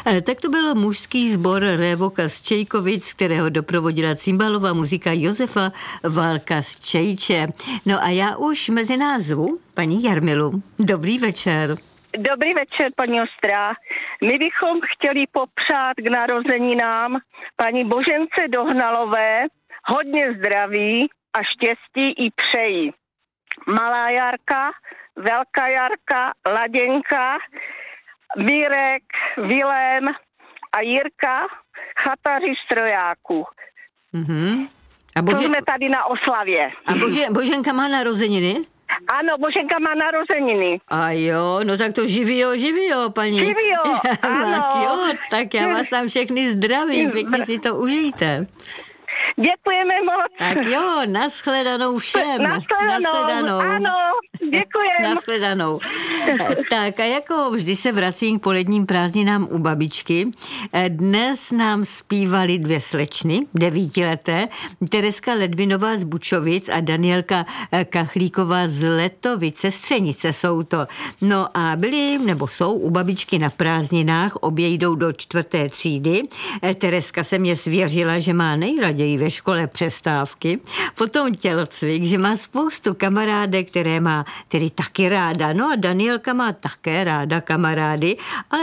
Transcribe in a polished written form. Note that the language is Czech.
Tak to byl mužský sbor Révoka z Čejkovic, kterého doprovodila cymbalová muzika Josefa Válka z Čejče. No a já už mezi nás zvu paní Jarmilu. Dobrý večer. Dobrý večer, paní Ostrá. My bychom chtěli popřát k narozeninám paní Božence Dohnalové hodně zdraví a štěstí i přeji. Malá Jarka, Velká Jarka, Laděnka, Mirek, Vilém a Jirka, chataři strojáků. Mm-hmm. To jsme tady na oslavě. A Boženka má narozeniny? Ano, Boženka má narozeniny. A jo, no tak to živio, paní. Živio, ano. tak já vás tam všechny zdravím, pěkně si to užijte. Děkujeme moc. Tak jo, nashledanou všem. Nashledanou. Ano, děkujeme. Nashledanou. Tak a jako vždy se vracím k poledním prázdninám u babičky. Dnes nám zpívali dvě slečny, 9leté, Tereska Ledvinová z Bučovic a Danielka Kachlíková z Letovic, sestřenice jsou to. No a byli, nebo jsou u babičky na prázdninách, obě jdou do 4. třídy. Tereska se mě svěřila, že má nejraději ve škole přestávky, potom tělocvik, že má spoustu kamarádek, které má tedy taky ráda. No a Danielka má také ráda kamarády, ale